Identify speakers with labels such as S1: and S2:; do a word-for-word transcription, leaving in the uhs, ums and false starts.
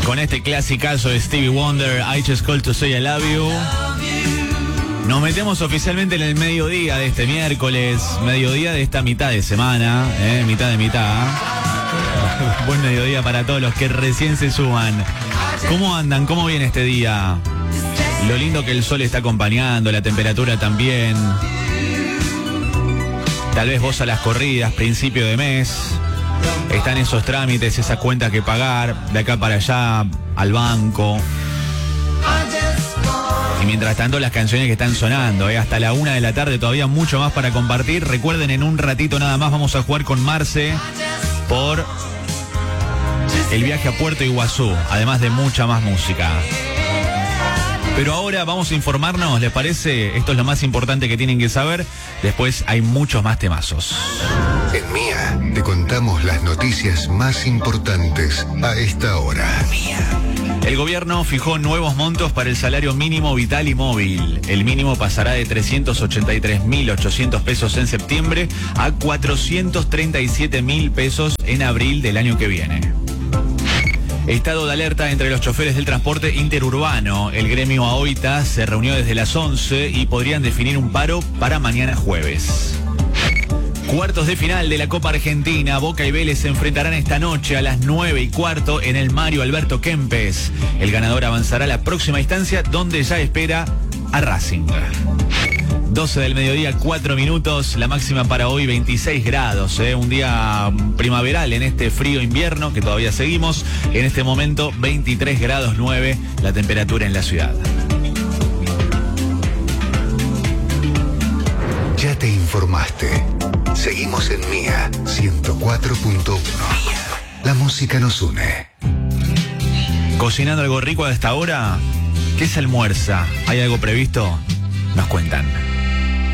S1: con este clasicazo de Stevie Wonder, I Just Called to Say I Love You. Nos metemos oficialmente en el mediodía de este miércoles, mediodía de esta mitad de semana, eh, mitad de mitad. Buen mediodía para todos los que recién se suman. ¿Cómo andan? ¿Cómo viene este día? Lo lindo que el sol está acompañando, la temperatura también. Tal vez vos a las corridas, principio de mes. Están esos trámites, esas cuentas que pagar, de acá para allá, al banco. Y mientras tanto las canciones que están sonando, ¿eh? Hasta la una de la tarde todavía mucho más para compartir. Recuerden, en un ratito nada más vamos a jugar con Marce por el viaje a Puerto Iguazú, además de mucha más música. Pero ahora vamos a informarnos, ¿les parece? Esto es lo más importante que tienen que saber. Después hay muchos más temazos.
S2: En Mía te contamos las noticias más importantes a esta hora. Mía.
S1: El gobierno fijó nuevos montos para el salario mínimo vital y móvil. El mínimo pasará de trescientos ochenta y tres mil ochocientos pesos en septiembre a cuatrocientos treinta y siete mil pesos en abril del año que viene. Estado de alerta entre los choferes del transporte interurbano. El gremio AOITA se reunió desde las once y podrían definir un paro para mañana jueves. Cuartos de final de la Copa Argentina. Boca y Vélez se enfrentarán esta noche a las nueve y cuarto en el Mario Alberto Kempes. El ganador avanzará a la próxima instancia, donde ya espera a Racing. doce del mediodía, cuatro minutos. La máxima para hoy, veintiséis grados. ¿eh? Un día primaveral en este frío invierno que todavía seguimos. En este momento, veintitrés grados nueve la temperatura en la ciudad.
S2: Ya te informaste. Seguimos en Mía ciento cuatro punto uno. La música nos une.
S1: ¿Cocinando algo rico a esta hora? ¿Qué se almuerza? ¿Hay algo previsto? Nos cuentan.